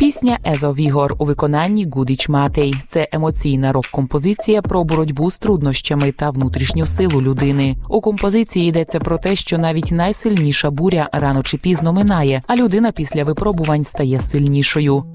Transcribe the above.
Пісня «Езо Вігор» у виконанні Гудіч Матей. Це емоційна рок-композиція про боротьбу з труднощами та внутрішню силу людини. У композиції йдеться про те, що навіть найсильніша буря рано чи пізно минає, а людина після випробувань стає сильнішою.